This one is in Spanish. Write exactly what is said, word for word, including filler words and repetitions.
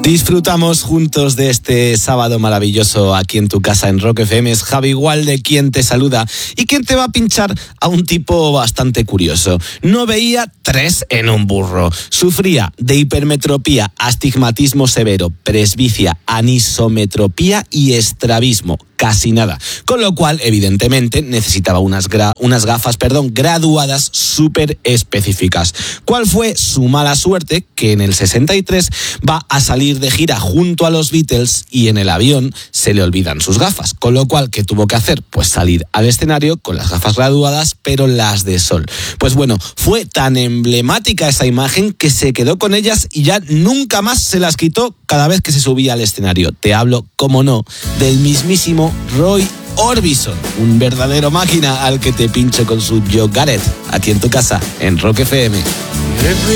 Disfrutamos juntos de este sábado maravilloso aquí en tu casa en Rock F M. Es Javi Gualde quien te saluda y quien te va a pinchar a un tipo bastante curioso. No veía tres en un burro. Sufría de hipermetropía, astigmatismo severo, presbicia, anisometropía y estrabismo. Casi nada. Con lo cual, evidentemente, necesitaba unas, gra- unas gafas perdón, graduadas súper específicas. ¿Cuál fue su mala suerte? Que en el sesenta y tres va a salir de gira junto a los Beatles y en el avión se le olvidan sus gafas. Con lo cual, ¿qué tuvo que hacer? Pues salir al escenario con las gafas graduadas, pero las de sol. Pues bueno, fue tan emblemática esa imagen que se quedó con ellas y ya nunca más se las quitó cada vez que se subía al escenario. Te hablo, como no, del mismísimo Roy Orbison, un verdadero máquina al que te pincho con su You Got It, aquí en tu casa, en Rock F M.